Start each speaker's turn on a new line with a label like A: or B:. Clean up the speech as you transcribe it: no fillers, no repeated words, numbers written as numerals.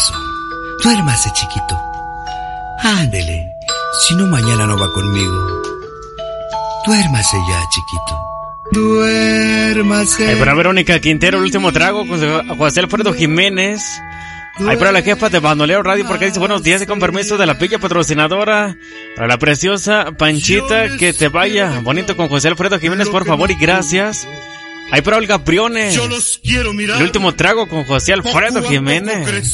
A: paso. Duérmase, chiquito. Ándele. Si no, mañana no va conmigo. Duérmase ya, chiquito. Duérmase.
B: Para Verónica Quintero, el último trago con José Alfredo Jiménez. Ahí para la jefa de Bandolero Radio, porque dice buenos días y con permiso de la pilla patrocinadora. Para la preciosa Panchita, que te vaya bonito con José Alfredo Jiménez, por favor y gracias. Ahí para Olga Briones, el último trago con José Alfredo Jiménez.